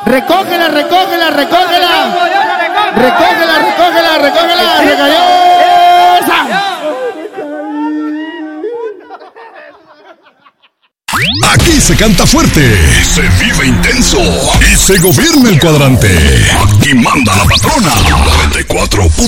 Recógela, recógela, recógela. Recógela, recógela, recógela. Recayó. Aquí se canta fuerte, se vive intenso y se gobierna el cuadrante. Aquí manda la patrona. 94.